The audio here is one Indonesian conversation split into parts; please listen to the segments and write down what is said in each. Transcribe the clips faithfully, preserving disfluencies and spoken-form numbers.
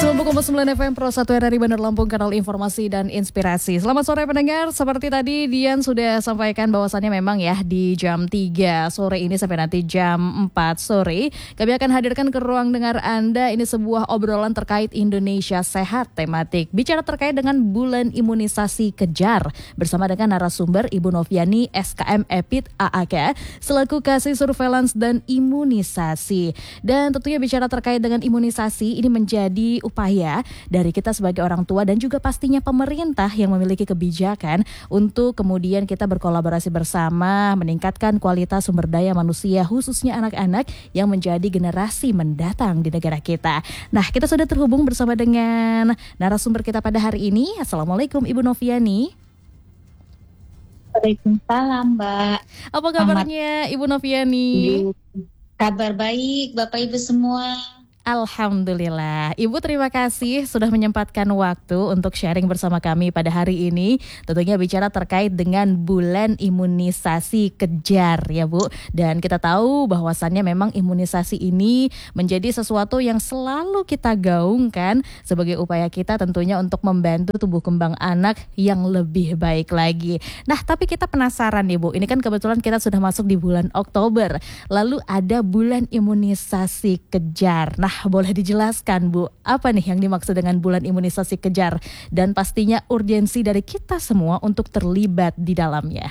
sembilan puluh koma sembilan F M Pro satu R R I Bandar Lampung, kanal informasi dan inspirasi. Selamat sore pendengar, seperti tadi Dian sudah sampaikan bahwasannya memang ya di jam tiga sore ini sampai nanti jam empat sore kami akan hadirkan ke ruang dengar Anda ini sebuah obrolan terkait Indonesia Sehat tematik. Bicara terkait dengan bulan imunisasi kejar bersama dengan narasumber Ibu Noviani S K M Epid A A K selaku Kasih Surveillance dan Imunisasi. Dan tentunya bicara terkait dengan imunisasi ini menjadi upaya dari kita sebagai orang tua dan juga pastinya pemerintah yang memiliki kebijakan untuk kemudian kita berkolaborasi bersama meningkatkan kualitas sumber daya manusia khususnya anak-anak yang menjadi generasi mendatang di negara kita. Nah, kita sudah terhubung bersama dengan narasumber kita pada hari ini. Assalamualaikum Ibu Noviani. Waalaikumsalam Mbak. Apa kabarnya Ibu Noviani? Kabar baik Bapak Ibu semua. Alhamdulillah. Ibu terima kasih sudah menyempatkan waktu untuk sharing bersama kami pada hari ini. Tentunya bicara terkait dengan bulan imunisasi kejar ya Bu. Dan kita tahu bahwasannya memang imunisasi ini menjadi sesuatu yang selalu kita gaungkan sebagai upaya kita tentunya untuk membantu tumbuh kembang anak yang lebih baik lagi. Nah, tapi kita penasaran nih Bu. Ini kan kebetulan kita sudah masuk di bulan Oktober. Lalu ada bulan imunisasi kejar. Nah, boleh dijelaskan Bu, apa nih yang dimaksud dengan bulan imunisasi kejar dan pastinya urgensi dari kita semua untuk terlibat di dalamnya.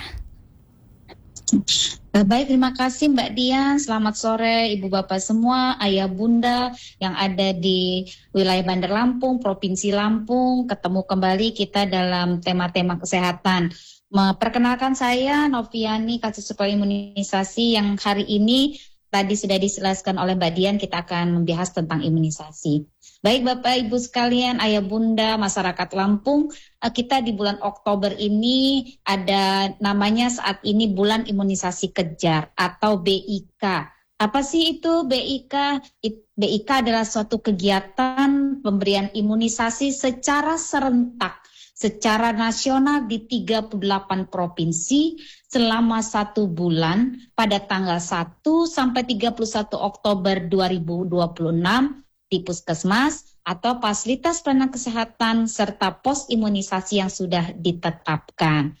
Baik, terima kasih Mbak Dian. Selamat sore Ibu Bapak semua, Ayah Bunda yang ada di wilayah Bandar Lampung, Provinsi Lampung. Ketemu kembali kita dalam tema-tema kesehatan. Perkenalkan saya Noviani, Kasih Surveillance Imunisasi yang hari ini tadi sudah dijelaskan oleh Mbak Dian, kita akan membahas tentang imunisasi. Baik Bapak Ibu sekalian, Ayah Bunda, masyarakat Lampung, kita di bulan Oktober ini ada namanya saat ini bulan imunisasi kejar atau B I K. Apa sih itu B I K? B I K adalah suatu kegiatan pemberian imunisasi secara serentak secara nasional di tiga puluh delapan provinsi selama satu bulan pada tanggal satu sampai tiga puluh satu Oktober dua ribu dua puluh enam di puskesmas atau fasilitas pelayanan kesehatan serta pos imunisasi yang sudah ditetapkan.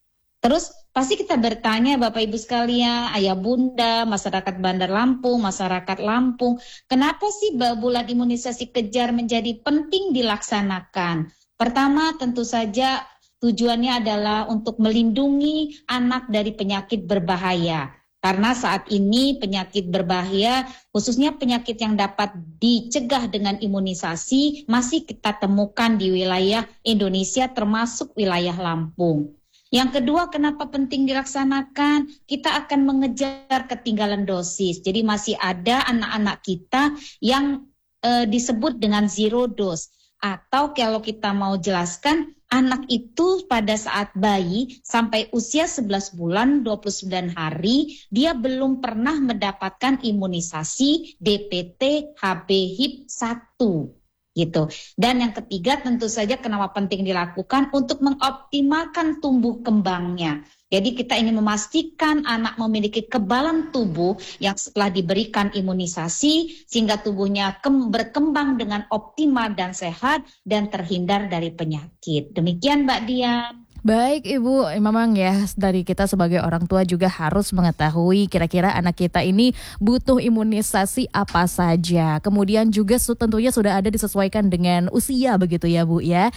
Terus pasti kita bertanya Bapak Ibu sekalian, Ayah Bunda, masyarakat Bandar Lampung, masyarakat Lampung, kenapa sih bulan imunisasi kejar menjadi penting dilaksanakan? Pertama, tentu saja tujuannya adalah untuk melindungi anak dari penyakit berbahaya. Karena saat ini penyakit berbahaya, khususnya penyakit yang dapat dicegah dengan imunisasi, masih kita temukan di wilayah Indonesia termasuk wilayah Lampung. Yang kedua, kenapa penting dilaksanakan? Kita akan mengejar ketinggalan dosis. Jadi masih ada anak-anak kita yang eh, disebut dengan zero dose. Atau kalau kita mau jelaskan, anak itu pada saat bayi sampai usia sebelas bulan dua puluh sembilan hari, dia belum pernah mendapatkan imunisasi D P T H B H I P satu. Gitu. Dan yang ketiga tentu saja kenapa penting dilakukan untuk mengoptimalkan tumbuh kembangnya. Jadi kita ingin memastikan anak memiliki kekebalan tubuh yang setelah diberikan imunisasi sehingga tubuhnya kem- berkembang dengan optimal dan sehat dan terhindar dari penyakit. Demikian Mbak Dian. Baik Ibu, memang ya dari kita sebagai orang tua juga harus mengetahui kira-kira anak kita ini butuh imunisasi apa saja. Kemudian juga tentunya sudah ada disesuaikan dengan usia begitu ya Bu ya.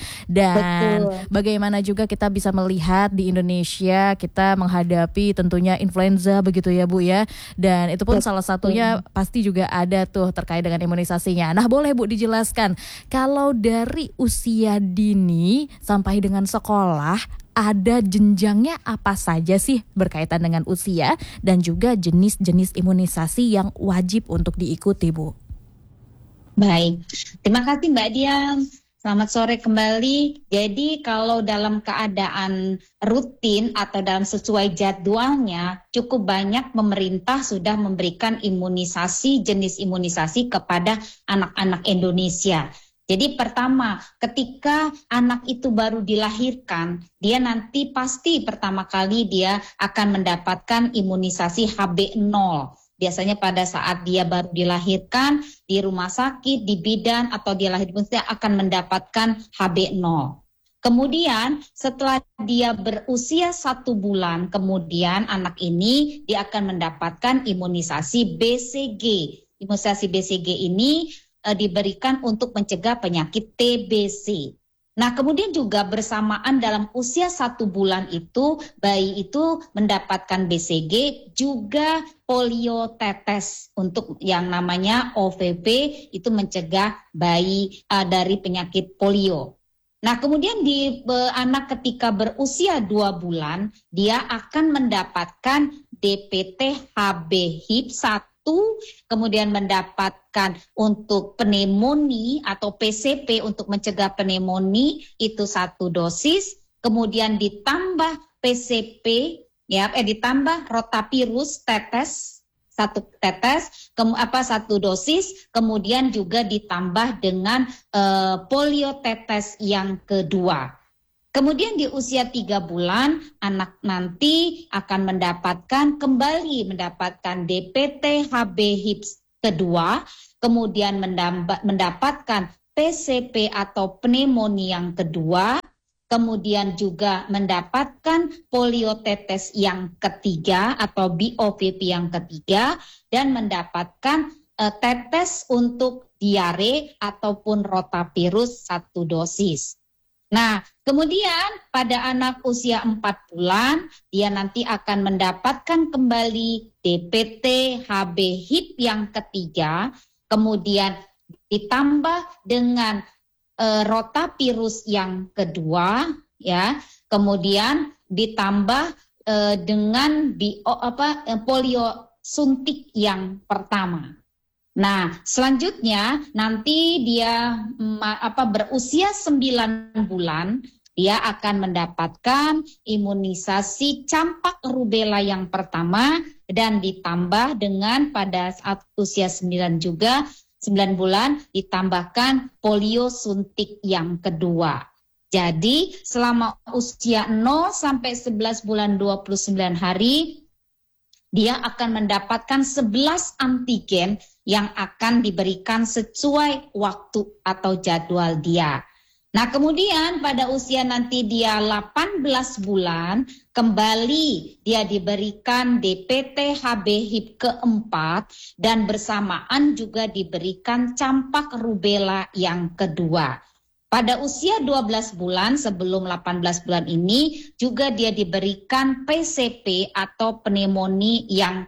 Dan betul, bagaimana juga kita bisa melihat di Indonesia kita menghadapi tentunya influenza begitu ya Bu ya. Dan itu pun betul, salah satunya pasti juga ada tuh terkait dengan imunisasinya. Nah boleh Bu dijelaskan kalau dari usia dini sampai dengan sekolah ada jenjangnya apa saja sih berkaitan dengan usia dan juga jenis-jenis imunisasi yang wajib untuk diikuti Bu? Baik, terima kasih Mbak Dian. Selamat sore kembali. Jadi kalau dalam keadaan rutin atau dalam sesuai jadwalnya, cukup banyak pemerintah sudah memberikan imunisasi, jenis imunisasi kepada anak-anak Indonesia. Jadi pertama, ketika anak itu baru dilahirkan, dia nanti pasti pertama kali dia akan mendapatkan imunisasi H B nol. biasanya pada saat dia baru dilahirkan di rumah sakit, di bidan atau dia lahir dia akan mendapatkan H B nol. Kemudian setelah dia berusia satu bulan, kemudian anak ini dia akan mendapatkan imunisasi B C G. Imunisasi B C G ini e, diberikan untuk mencegah penyakit T B C. Nah, kemudian juga bersamaan dalam usia satu bulan itu, bayi itu mendapatkan B C G juga polio tetes untuk yang namanya O V P, itu mencegah bayi uh, dari penyakit polio. Nah, kemudian di be, anak ketika berusia dua bulan, dia akan mendapatkan D P T H B H I P satu, kemudian mendapatkan untuk pneumonia atau P C P untuk mencegah pneumonia itu satu dosis, kemudian ditambah P C P ya eh ditambah rotavirus tetes satu tetes, ke, apa satu dosis, kemudian juga ditambah dengan uh, polio tetes yang kedua. Kemudian di usia tiga bulan, anak nanti akan mendapatkan kembali mendapatkan D P T H B H I P kedua, kemudian mendamba, mendapatkan P C P atau pneumonia yang kedua, kemudian juga mendapatkan polio tetes yang ketiga atau B O V P yang ketiga, dan mendapatkan uh, tetes untuk diare ataupun rotavirus satu dosis. Nah, kemudian pada anak usia empat bulan, dia nanti akan mendapatkan kembali D P T H B H I P yang ketiga, kemudian ditambah dengan e, rotavirus yang kedua, ya, kemudian ditambah e, dengan bio, apa, e, polio suntik yang pertama. Nah, selanjutnya nanti dia apa berusia sembilan bulan, dia akan mendapatkan imunisasi campak rubella yang pertama, dan ditambah dengan pada saat usia sembilan juga, sembilan bulan ditambahkan polio suntik yang kedua. Jadi selama usia nol sampai sebelas bulan dua puluh sembilan hari, dia akan mendapatkan sebelas antigen yang akan diberikan sesuai waktu atau jadwal dia. Nah, kemudian pada usia nanti dia delapan belas bulan, kembali dia diberikan D P T H B H I P keempat, dan bersamaan juga diberikan campak rubella yang kedua. Pada usia dua belas bulan sebelum delapan belas bulan ini juga dia diberikan P C P atau pneumonia yang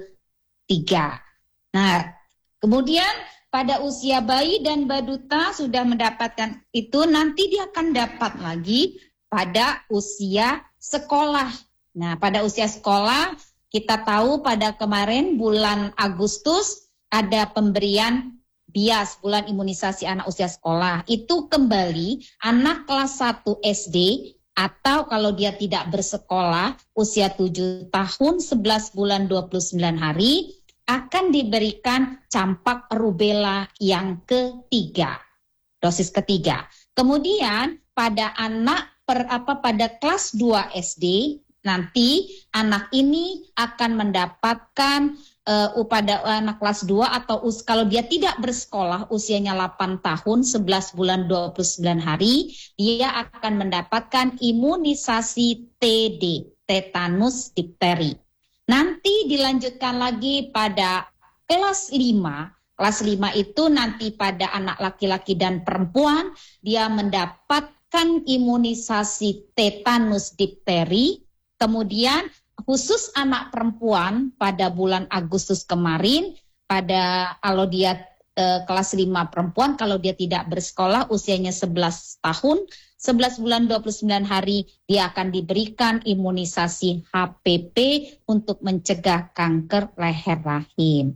ketiga. Nah, kemudian pada usia bayi dan baduta sudah mendapatkan itu, nanti dia akan dapat lagi pada usia sekolah. Nah, pada usia sekolah kita tahu pada kemarin bulan Agustus ada pemberian B I A S, bulan imunisasi anak usia sekolah. Itu kembali anak kelas satu S D atau kalau dia tidak bersekolah usia tujuh tahun sebelas bulan dua puluh sembilan hari akan diberikan campak rubella yang ketiga, dosis ketiga. Kemudian pada anak per apa pada kelas dua S D nanti anak ini akan mendapatkan Uh, pada anak kelas dua atau us, kalau dia tidak bersekolah usianya delapan tahun sebelas bulan dua puluh sembilan hari, dia akan mendapatkan imunisasi T D, tetanus difteri. Nanti dilanjutkan lagi pada kelas lima. Kelas lima itu nanti pada anak laki-laki dan perempuan, dia mendapatkan imunisasi tetanus difteri. Kemudian khusus anak perempuan pada bulan Agustus kemarin, pada kalau dia e, kelas lima perempuan, kalau dia tidak bersekolah usianya sebelas tahun, sebelas bulan dua puluh sembilan hari, dia akan diberikan imunisasi H P V untuk mencegah kanker leher rahim.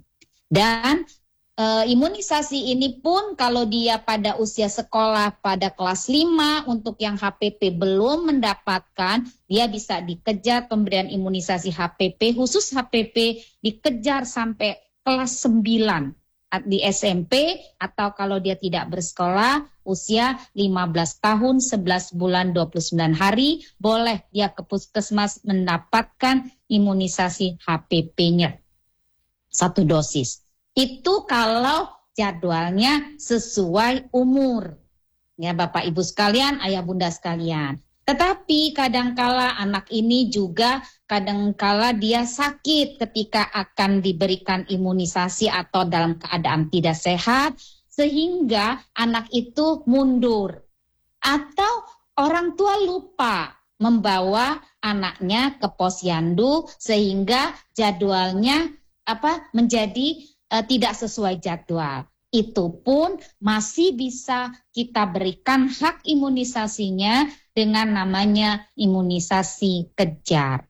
Dan e, imunisasi ini pun kalau dia pada usia sekolah pada kelas lima, untuk yang H P V belum mendapatkan, dia bisa dikejar pemberian imunisasi H P V, khusus H P V dikejar sampai kelas sembilan di S M P, atau kalau dia tidak bersekolah usia lima belas tahun sebelas bulan dua puluh sembilan hari, boleh dia ke puskesmas mendapatkan imunisasi H P V-nya. satu dosis. Itu kalau jadwalnya sesuai umur. Ya Bapak Ibu sekalian, ayah bunda sekalian. Tetapi kadangkala anak ini juga kadangkala dia sakit ketika akan diberikan imunisasi atau dalam keadaan tidak sehat, sehingga anak itu mundur. Atau orang tua lupa membawa anaknya ke posyandu sehingga jadwalnya apa menjadi uh, tidak sesuai jadwal. Itu pun masih bisa kita berikan hak imunisasinya dengan namanya imunisasi kejar.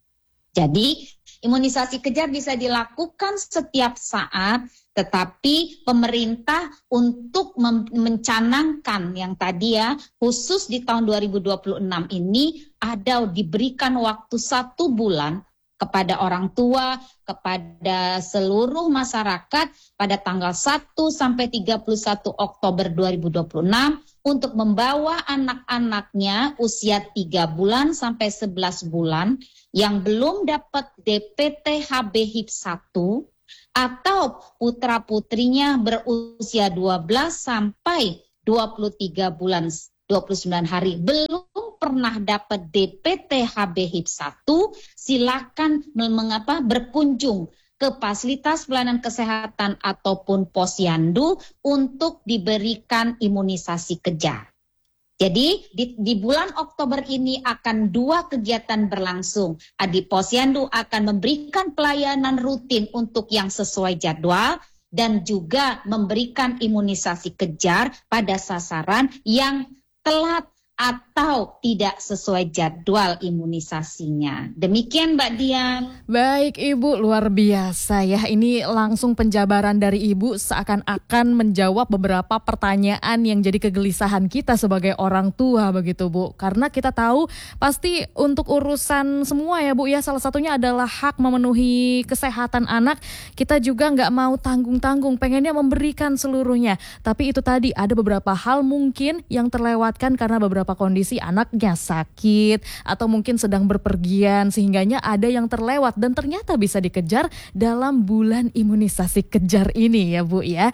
Jadi imunisasi kejar bisa dilakukan setiap saat, tetapi pemerintah untuk mem- mencanangkan yang tadi ya, khusus di tahun dua ribu dua puluh enam ini ada diberikan waktu satu bulan kepada orang tua, kepada seluruh masyarakat pada tanggal satu sampai tiga puluh satu Oktober dua ribu dua puluh enam untuk membawa anak-anaknya usia tiga bulan sampai sebelas bulan yang belum dapat D P T H B H I P satu atau putra-putrinya berusia dua belas sampai dua puluh tiga bulan dua puluh sembilan hari belum pernah dapat D P T H B H I P satu, silakan mengapa berkunjung ke fasilitas pelayanan kesehatan ataupun posyandu untuk diberikan imunisasi kejar. Jadi di, di bulan Oktober ini akan dua kegiatan berlangsung. Di posyandu akan memberikan pelayanan rutin untuk yang sesuai jadwal dan juga memberikan imunisasi kejar pada sasaran yang telat atau tidak sesuai jadwal imunisasinya. Demikian Mbak Dian. Baik Ibu, luar biasa ya. Ini langsung penjabaran dari Ibu seakan-akan menjawab beberapa pertanyaan yang jadi kegelisahan kita sebagai orang tua begitu Bu. Karena kita tahu pasti untuk urusan semua ya Bu ya, salah satunya adalah hak memenuhi kesehatan anak. Kita juga nggak mau tanggung-tanggung, pengennya memberikan seluruhnya. Tapi itu tadi ada beberapa hal mungkin yang terlewatkan karena beberapa kondisi anaknya sakit atau mungkin sedang berpergian sehingganya ada yang terlewat dan ternyata bisa dikejar dalam bulan imunisasi kejar ini ya Bu ya.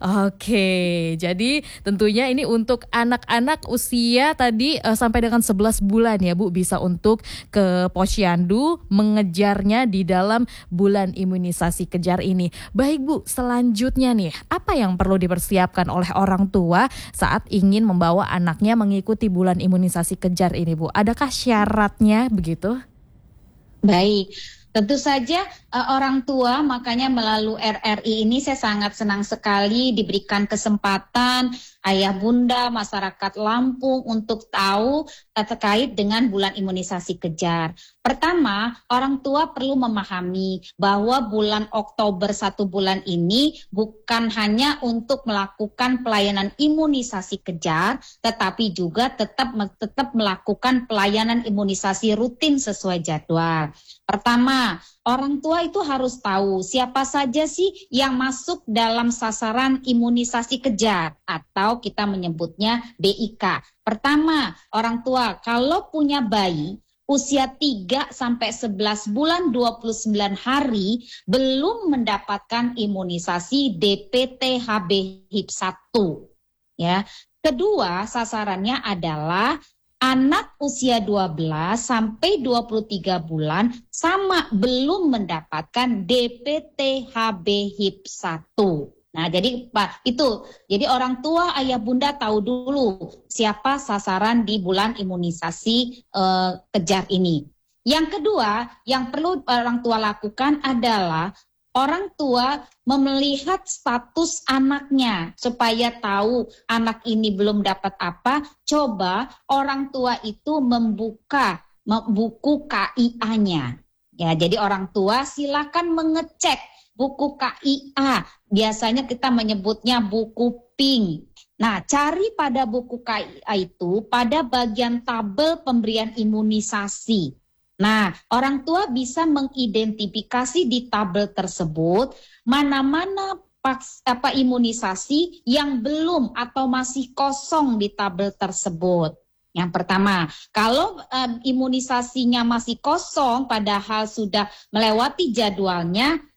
Oke, jadi tentunya ini untuk anak-anak usia tadi uh, sampai dengan sebelas bulan ya Bu, bisa untuk ke posyandu mengejarnya di dalam bulan imunisasi kejar ini. Baik Bu, selanjutnya nih, apa yang perlu dipersiapkan oleh orang tua saat ingin membawa anaknya mengikuti bulan bulan imunisasi kejar ini Bu? Adakah syaratnya begitu? Baik, tentu saja uh, orang tua makanya melalui R R I ini saya sangat senang sekali diberikan kesempatan ayah bunda masyarakat Lampung untuk tahu uh, terkait dengan bulan imunisasi kejar. Pertama, orang tua perlu memahami bahwa bulan Oktober satu bulan ini bukan hanya untuk melakukan pelayanan imunisasi kejar, tetapi juga tetap tetap melakukan pelayanan imunisasi rutin sesuai jadwal. Pertama, orang tua itu harus tahu siapa saja sih yang masuk dalam sasaran imunisasi kejar atau kita menyebutnya B I K. Pertama, orang tua kalau punya bayi usia tiga sampai sebelas bulan dua puluh sembilan hari belum mendapatkan imunisasi D P T H B H I P satu. Ya. Kedua, sasarannya adalah anak usia dua belas sampai dua puluh tiga bulan sama belum mendapatkan D P T H B H I P satu. Nah, jadi Pak, itu. Jadi orang tua, ayah bunda tahu dulu siapa sasaran di bulan imunisasi uh, kejar ini. Yang kedua, yang perlu orang tua lakukan adalah orang tua melihat status anaknya supaya tahu anak ini belum dapat apa. Coba orang tua itu membuka buku K I A-nya. Ya, jadi orang tua silakan mengecek buku K I A, biasanya kita menyebutnya buku pink. Nah, cari pada buku K I A itu pada bagian tabel pemberian imunisasi. Nah, orang tua bisa mengidentifikasi di tabel tersebut mana-mana apa imunisasi yang belum atau masih kosong di tabel tersebut. Yang pertama, kalau um, imunisasinya masih kosong padahal sudah melewati jadwalnya,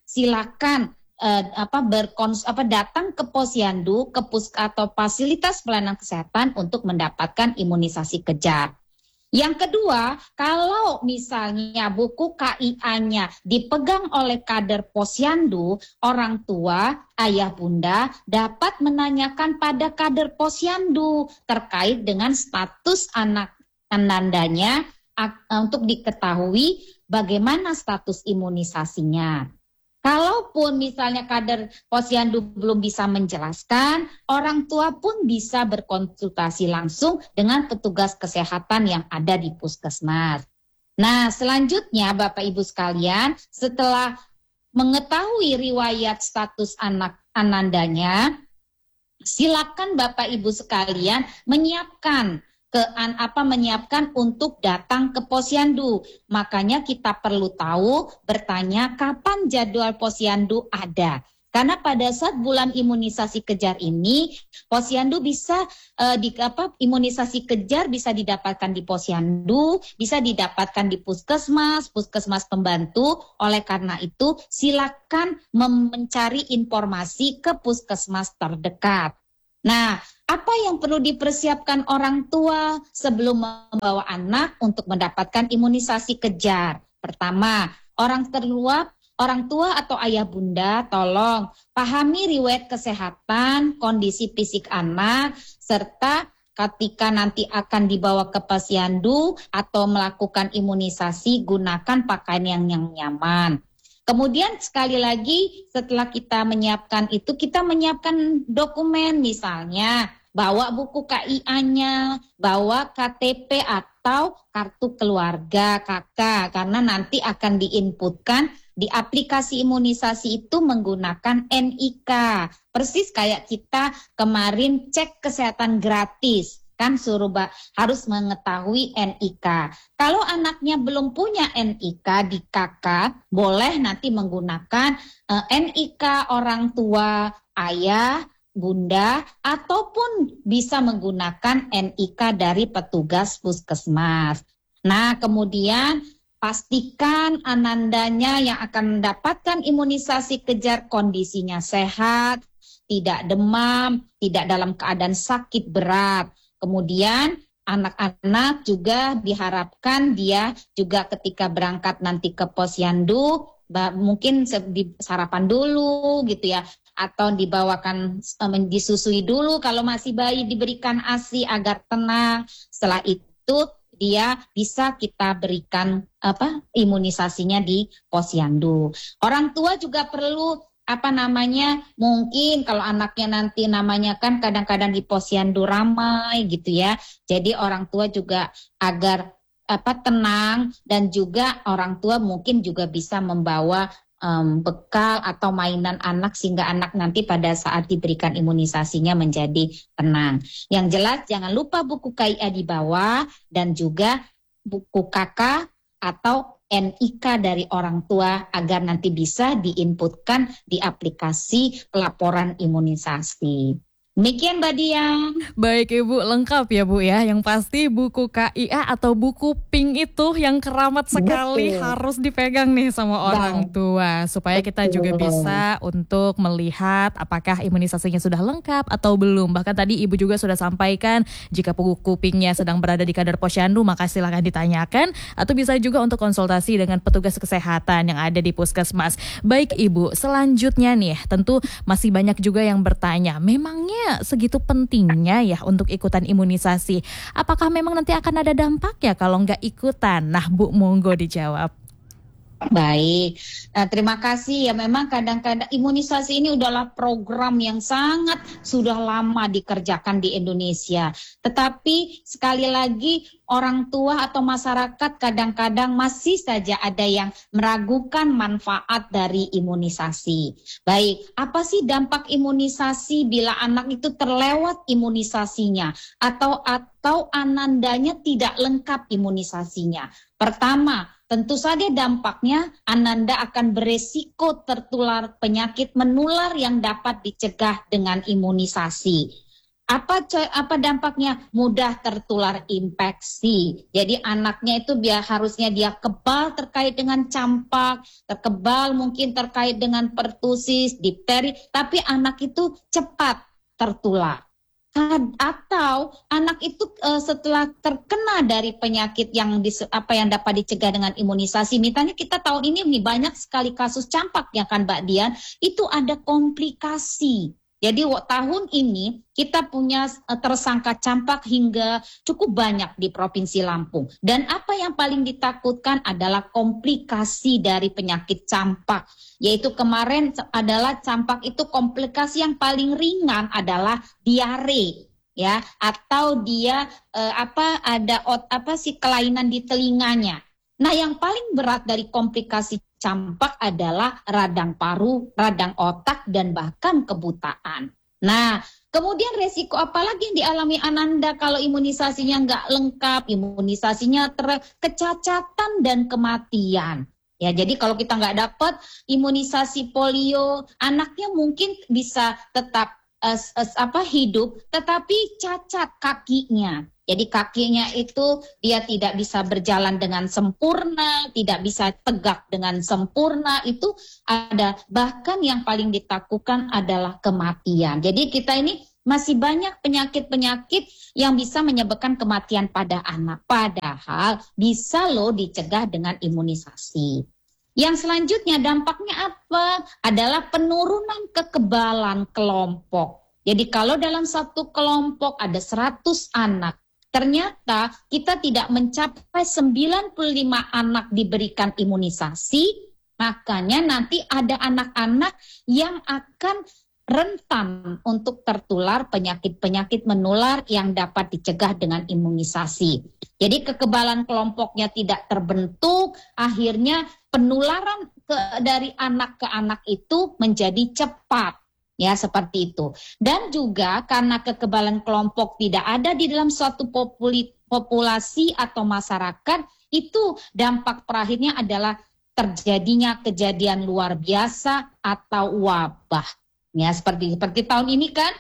silakan uh, apa berkons apa datang ke posyandu, ke pus atau fasilitas pelayanan kesehatan untuk mendapatkan imunisasi kejar. Yang kedua, kalau misalnya buku K I A-nya dipegang oleh kader posyandu, orang tua, ayah bunda dapat menanyakan pada kader posyandu terkait dengan status anak anandanya untuk diketahui bagaimana status imunisasinya. Kalaupun misalnya kader posyandu belum bisa menjelaskan, orang tua pun bisa berkonsultasi langsung dengan petugas kesehatan yang ada di puskesmas. Nah, selanjutnya Bapak Ibu sekalian, setelah mengetahui riwayat status anak anandanya, silakan Bapak Ibu sekalian menyiapkan ke apa menyiapkan untuk datang ke posyandu. Makanya kita perlu tahu, bertanya kapan jadwal posyandu ada. Karena pada saat bulan imunisasi kejar ini, posyandu bisa eh, di apa imunisasi kejar bisa didapatkan di posyandu, bisa didapatkan di puskesmas, puskesmas pembantu. Oleh karena itu, silakan mencari informasi ke puskesmas terdekat. Nah, apa yang perlu dipersiapkan orang tua sebelum membawa anak untuk mendapatkan imunisasi kejar? Pertama, orang tua, orang tua atau ayah bunda tolong pahami riwayat kesehatan, kondisi fisik anak, serta ketika nanti akan dibawa ke posyandu atau melakukan imunisasi, gunakan pakaian yang, yang nyaman. Kemudian sekali lagi setelah kita menyiapkan itu, kita menyiapkan dokumen misalnya, bawa buku K I A-nya, bawa K T P atau kartu keluarga K K, karena nanti akan diinputkan di aplikasi imunisasi itu menggunakan N I K. Persis kayak kita kemarin cek kesehatan gratis. Kan suruh harus mengetahui N I K. Kalau anaknya belum punya N I K di K K, boleh nanti menggunakan uh, N I K orang tua, ayah, bunda, ataupun bisa menggunakan N I K dari petugas puskesmas. Nah, kemudian pastikan anandanya yang akan mendapatkan imunisasi kejar kondisinya sehat, tidak demam, tidak dalam keadaan sakit berat. Kemudian anak-anak juga diharapkan dia juga ketika berangkat nanti ke posyandu mungkin sarapan dulu gitu ya, atau dibawakan disusui dulu kalau masih bayi, diberikan ASI agar tenang. Setelah itu dia bisa kita berikan apa imunisasinya di posyandu. Orang tua juga perlu apa namanya, mungkin kalau anaknya nanti namanya kan kadang-kadang di posyandu ramai gitu ya. Jadi orang tua juga agar apa tenang, dan juga orang tua mungkin juga bisa membawa um, bekal atau mainan anak sehingga anak nanti pada saat diberikan imunisasinya menjadi tenang. Yang jelas jangan lupa buku K I A dibawa dan juga buku K K atau N I K dari orang tua agar nanti bisa diinputkan di aplikasi pelaporan imunisasi. Demikian Mbak Dian. Baik Ibu, lengkap ya Bu ya. Yang pasti buku K I A atau buku pink itu yang keramat sekali. Betul. Harus dipegang nih sama orang tua. Supaya Betul. Kita juga bisa untuk melihat apakah imunisasinya sudah lengkap atau belum. Bahkan tadi Ibu juga sudah sampaikan jika buku pinknya sedang berada di kader posyandu, maka silakan ditanyakan. Atau bisa juga untuk konsultasi dengan petugas kesehatan yang ada di puskesmas. Baik Ibu, selanjutnya nih tentu masih banyak juga yang bertanya, memangnya segitu pentingnya ya untuk ikutan imunisasi? Apakah memang nanti akan ada dampaknya kalau nggak ikutan? Nah Bu, monggo dijawab. Baik, nah, terima kasih ya. Memang kadang-kadang imunisasi ini adalah program yang sangat sudah lama dikerjakan di Indonesia. Tetapi sekali lagi orang tua atau masyarakat kadang-kadang masih saja ada yang meragukan manfaat dari imunisasi. Baik, apa sih dampak imunisasi bila anak itu terlewat imunisasinya atau atau anandanya tidak lengkap imunisasinya? Pertama, tentu saja dampaknya ananda akan beresiko tertular penyakit menular yang dapat dicegah dengan imunisasi. Apa apa dampaknya? Mudah tertular infeksi. Jadi anaknya itu biar harusnya dia kebal terkait dengan campak, terkebal mungkin terkait dengan pertusis, difteri, tapi anak itu cepat tertular. Atau anak itu uh, setelah terkena dari penyakit yang dis, apa yang dapat dicegah dengan imunisasi, misalnya kita tahun ini nih banyak sekali kasus campak ya kan Mbak Dian, itu ada komplikasi. Jadi tahun ini kita punya tersangka campak hingga cukup banyak di Provinsi Lampung. Dan apa yang paling ditakutkan adalah komplikasi dari penyakit campak. Yaitu kemarin adalah campak itu komplikasi yang paling ringan adalah diare. Ya, atau dia eh, apa ada apa sih kelainan di telinganya. Nah, yang paling berat dari komplikasi campak adalah radang paru, radang otak, dan bahkan kebutaan. Nah, kemudian resiko apa lagi yang dialami Ananda kalau imunisasinya nggak lengkap, imunisasinya terkecacatan dan kematian. Ya, jadi kalau kita nggak dapat imunisasi polio, anaknya mungkin bisa tetap uh, uh, apa hidup, tetapi cacat kakinya. Jadi kakinya itu dia tidak bisa berjalan dengan sempurna, tidak bisa tegak dengan sempurna, itu ada. Bahkan yang paling ditakutkan adalah kematian. Jadi kita ini masih banyak penyakit-penyakit yang bisa menyebabkan kematian pada anak. Padahal bisa loh dicegah dengan imunisasi. Yang selanjutnya dampaknya apa? Adalah penurunan kekebalan kelompok. Jadi kalau dalam satu kelompok ada seratus anak, ternyata kita tidak mencapai sembilan puluh lima anak diberikan imunisasi, makanya nanti ada anak-anak yang akan rentan untuk tertular penyakit-penyakit menular yang dapat dicegah dengan imunisasi. Jadi kekebalan kelompoknya tidak terbentuk, akhirnya penularan ke, dari anak ke anak itu menjadi cepat. Ya, seperti itu. Dan juga karena kekebalan kelompok tidak ada di dalam suatu populi, populasi atau masyarakat, itu dampak terakhirnya adalah terjadinya kejadian luar biasa atau wabah. Ya, seperti seperti tahun ini kan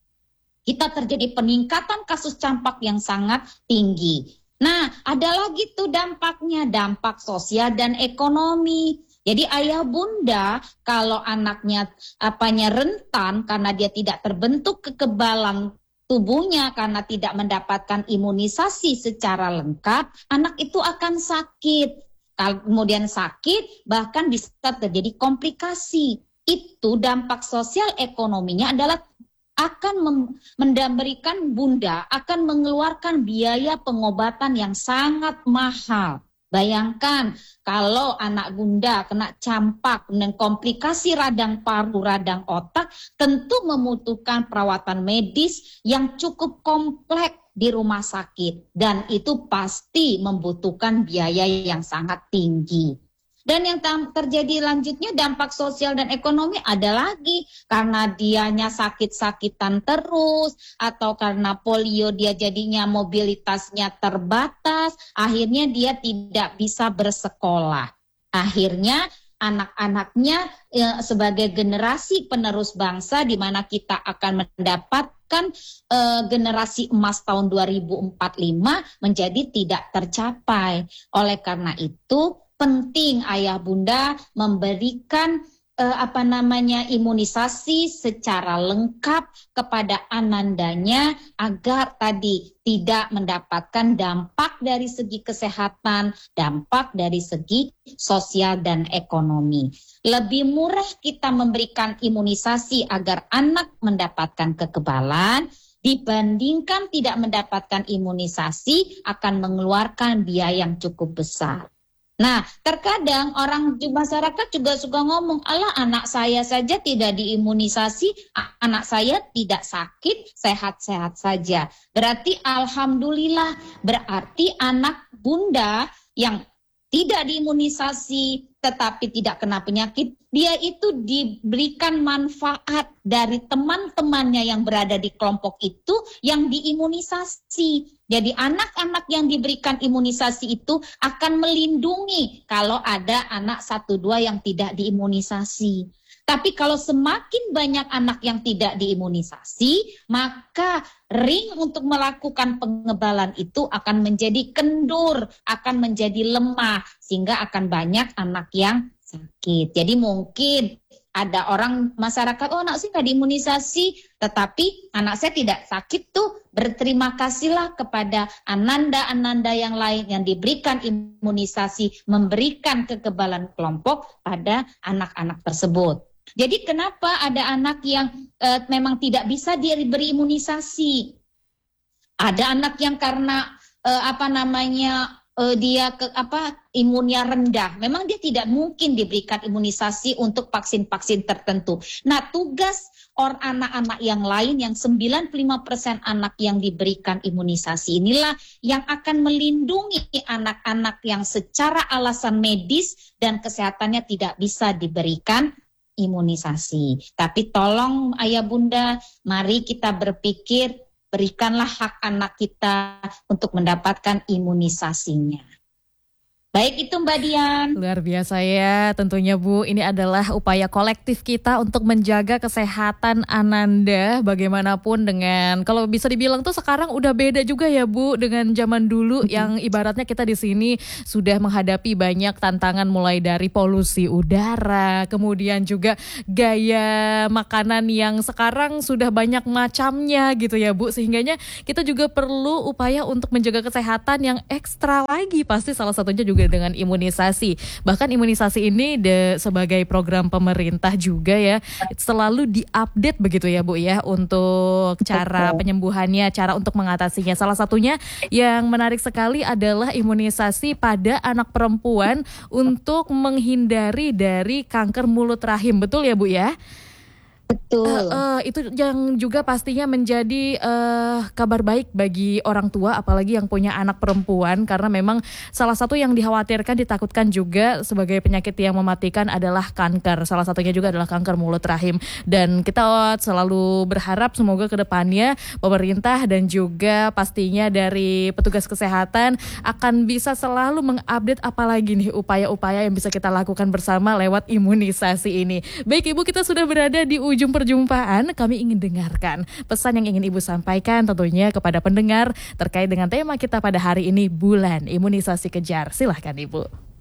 kita terjadi peningkatan kasus campak yang sangat tinggi. Nah, ada lagi tuh dampaknya, dampak sosial dan ekonomi. Jadi ayah bunda kalau anaknya apanya rentan karena dia tidak terbentuk kekebalan tubuhnya karena tidak mendapatkan imunisasi secara lengkap, anak itu akan sakit. Kemudian sakit bahkan bisa terjadi komplikasi. Itu dampak sosial ekonominya adalah akan memberikan bunda, akan mengeluarkan biaya pengobatan yang sangat mahal. Bayangkan kalau anak bunda kena campak dan komplikasi radang paru, radang otak, tentu membutuhkan perawatan medis yang cukup kompleks di rumah sakit. Dan itu pasti membutuhkan biaya yang sangat tinggi. Dan yang terjadi lanjutnya dampak sosial dan ekonomi ada lagi karena dianya sakit-sakitan terus atau karena polio dia jadinya mobilitasnya terbatas, akhirnya dia tidak bisa bersekolah. Akhirnya anak-anaknya ya, sebagai generasi penerus bangsa di mana kita akan mendapatkan eh, generasi emas tahun dua ribu empat puluh lima menjadi tidak tercapai. Oleh karena itu penting ayah bunda memberikan eh, apa namanya imunisasi secara lengkap kepada anandanya agar tadi tidak mendapatkan dampak dari segi kesehatan, dampak dari segi sosial dan ekonomi. Lebih murah kita memberikan imunisasi agar anak mendapatkan kekebalan dibandingkan tidak mendapatkan imunisasi akan mengeluarkan biaya yang cukup besar. Nah, terkadang orang di masyarakat juga suka ngomong, alah anak saya saja tidak diimunisasi, anak saya tidak sakit, sehat-sehat saja. Berarti alhamdulillah, berarti anak bunda yang tidak diimunisasi tetapi tidak kena penyakit, dia itu diberikan manfaat dari teman-temannya yang berada di kelompok itu yang diimunisasi. Jadi anak-anak yang diberikan imunisasi itu akan melindungi kalau ada anak satu dua yang tidak diimunisasi. Tapi kalau semakin banyak anak yang tidak diimunisasi, maka ring untuk melakukan pengebalan itu akan menjadi kendur, akan menjadi lemah, sehingga akan banyak anak yang sakit. Jadi mungkin ada orang masyarakat, oh anak saya nggak diimunisasi, tetapi anak saya tidak sakit tuh, berterima kasihlah kepada ananda-ananda yang lain yang diberikan imunisasi, memberikan kekebalan kelompok pada anak-anak tersebut. Jadi kenapa ada anak yang e, memang tidak bisa diberi imunisasi? Ada anak yang karena e, apa namanya e, dia ke, apa imunnya rendah. Memang dia tidak mungkin diberikan imunisasi untuk vaksin-vaksin tertentu. Nah, tugas or anak-anak yang lain yang sembilan puluh lima persen anak yang diberikan imunisasi inilah yang akan melindungi anak-anak yang secara alasan medis dan kesehatannya tidak bisa diberikan imunisasi. Tapi tolong ayah bunda, mari kita berpikir, berikanlah hak anak kita untuk mendapatkan imunisasinya. Baik itu Mbak Dian. Luar biasa ya tentunya Bu, ini adalah upaya kolektif kita untuk menjaga kesehatan Ananda bagaimanapun dengan, kalau bisa dibilang tuh sekarang udah beda juga ya Bu dengan zaman dulu yang ibaratnya kita di sini sudah menghadapi banyak tantangan mulai dari polusi udara, kemudian juga gaya makanan yang sekarang sudah banyak macamnya gitu ya Bu, sehingganya kita juga perlu upaya untuk menjaga kesehatan yang ekstra lagi, pasti salah satunya juga dengan imunisasi. Bahkan imunisasi ini de, sebagai program pemerintah juga ya, selalu diupdate begitu ya Bu ya, untuk cara penyembuhannya, cara untuk mengatasinya. Salah satunya yang menarik sekali adalah imunisasi pada anak perempuan untuk menghindari dari kanker mulut rahim. Betul ya Bu ya? Betul. Uh, uh, itu yang juga pastinya menjadi uh, kabar baik bagi orang tua, apalagi yang punya anak perempuan, karena memang salah satu yang dikhawatirkan, ditakutkan juga sebagai penyakit yang mematikan adalah kanker. Salah satunya juga adalah kanker mulut rahim. Dan kita selalu berharap semoga ke depannya pemerintah dan juga pastinya dari petugas kesehatan akan bisa selalu mengupdate apalagi nih upaya-upaya yang bisa kita lakukan bersama lewat imunisasi ini. Baik Ibu, kita sudah berada di ujung perjumpaan, kami ingin dengarkan pesan yang ingin Ibu sampaikan tentunya kepada pendengar terkait dengan tema kita pada hari ini, Bulan Imunisasi Kejar. Silahkan Ibu.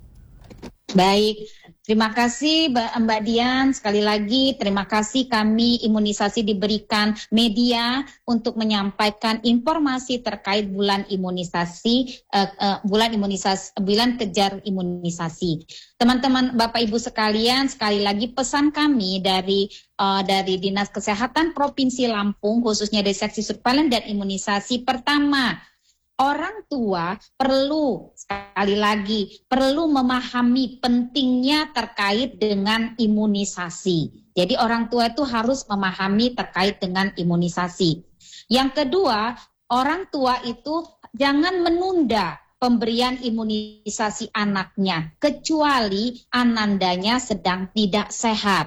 Baik, terima kasih Mbak Dian. Sekali lagi terima kasih, kami imunisasi diberikan media untuk menyampaikan informasi terkait bulan imunisasi, uh, uh, bulan imunisasi, bulan kejar imunisasi. Teman-teman Bapak Ibu sekalian, sekali lagi pesan kami dari uh, dari Dinas Kesehatan Provinsi Lampung, khususnya dari Seksi Surveillance dan Imunisasi. Pertama, orang tua perlu, sekali lagi, perlu memahami pentingnya terkait dengan imunisasi. Jadi orang tua itu harus memahami terkait dengan imunisasi. Yang kedua, orang tua itu jangan menunda pemberian imunisasi anaknya, kecuali anandanya sedang tidak sehat.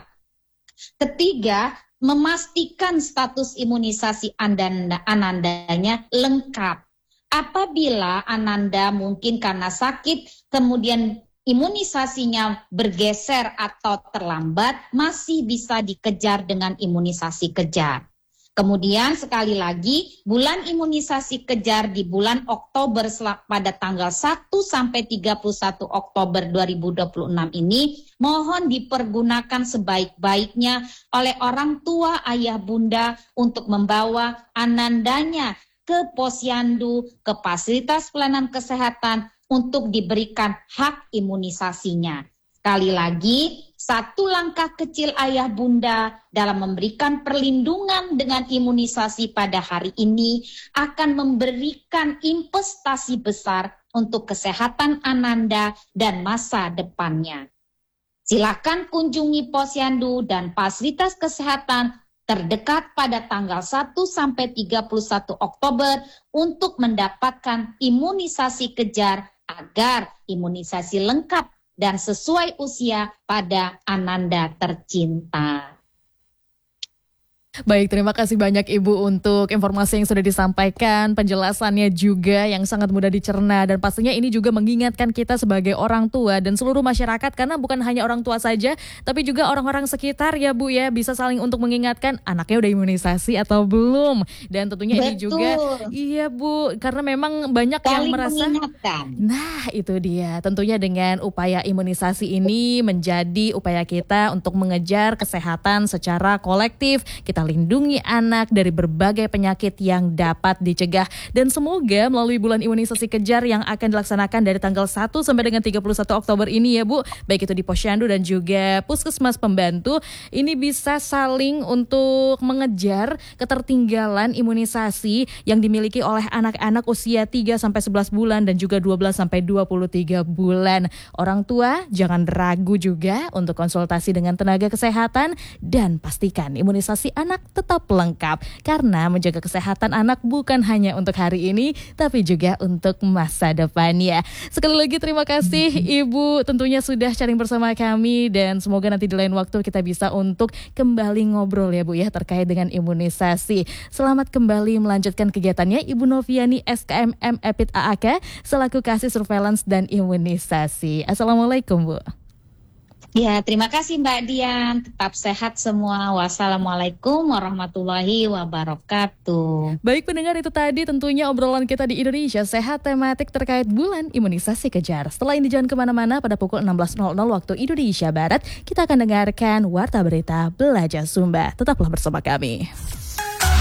Ketiga, memastikan status imunisasi ananda, anandanya lengkap. Apabila Ananda mungkin karena sakit, kemudian imunisasinya bergeser atau terlambat, masih bisa dikejar dengan imunisasi kejar. Kemudian sekali lagi, bulan imunisasi kejar di bulan Oktober pada tanggal satu sampai tiga puluh satu Oktober dua ribu dua puluh enam ini mohon dipergunakan sebaik-baiknya oleh orang tua, ayah, bunda untuk membawa anandanya ke posyandu, ke fasilitas pelayanan kesehatan untuk diberikan hak imunisasinya. Sekali lagi, satu langkah kecil ayah bunda dalam memberikan perlindungan dengan imunisasi pada hari ini akan memberikan investasi besar untuk kesehatan Ananda dan masa depannya. Silakan kunjungi posyandu dan fasilitas kesehatan terdekat pada tanggal satu sampai tiga puluh satu Oktober untuk mendapatkan imunisasi kejar agar imunisasi lengkap dan sesuai usia pada Ananda tercinta. Baik, terima kasih banyak Ibu untuk informasi yang sudah disampaikan, penjelasannya juga yang sangat mudah dicerna, dan pastinya ini juga mengingatkan kita sebagai orang tua dan seluruh masyarakat, karena bukan hanya orang tua saja tapi juga orang-orang sekitar ya Bu ya, bisa saling untuk mengingatkan anaknya udah imunisasi atau belum. Dan tentunya Betul. ini juga iya Bu, karena memang banyak Saling yang merasa mengingatkan. Nah itu dia, tentunya dengan upaya imunisasi ini menjadi upaya kita untuk mengejar kesehatan secara kolektif. Kita lindungi anak dari berbagai penyakit yang dapat dicegah. Dan semoga melalui bulan imunisasi kejar yang akan dilaksanakan dari tanggal satu sampai dengan tiga puluh satu Oktober ini ya Bu, baik itu di Posyandu dan juga Puskesmas Pembantu, ini bisa saling untuk mengejar ketertinggalan imunisasi yang dimiliki oleh anak-anak usia tiga sampai sebelas bulan dan juga dua belas sampai dua puluh tiga bulan. Orang tua jangan ragu juga untuk konsultasi dengan tenaga kesehatan dan pastikan imunisasi anak tetap lengkap, karena menjaga kesehatan anak bukan hanya untuk hari ini tapi juga untuk masa depannya. Sekali lagi terima kasih Ibu tentunya sudah sharing bersama kami, dan semoga nanti di lain waktu kita bisa untuk kembali ngobrol ya Bu ya terkait dengan imunisasi. Selamat kembali melanjutkan kegiatannya Ibu Noviani S K M M Epid A A K selaku Kasih Surveillance dan Imunisasi. Assalamualaikum Bu. Ya, terima kasih Mbak Dian. Tetap sehat semua. Wassalamualaikum warahmatullahi wabarakatuh. Baik pendengar, itu tadi tentunya obrolan kita di Indonesia Sehat tematik terkait bulan imunisasi kejar. Setelah ini jangan kemana-mana, pada pukul enam belas nol nol waktu Indonesia Barat, kita akan dengarkan Warta Berita Belajar Sumba. Tetaplah bersama kami.